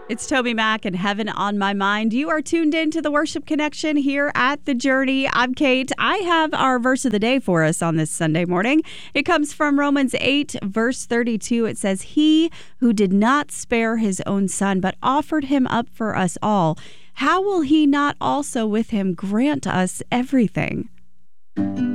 It's Toby Mac and Heaven on My Mind. You are tuned in to the Worship Connection here at The Journey. I'm Kate. I have our verse of the day for us on this Sunday morning. It comes from Romans 8, verse 32. It says, "He who did not spare his own son, but offered him up for us all, how will he not also with him grant us everything?"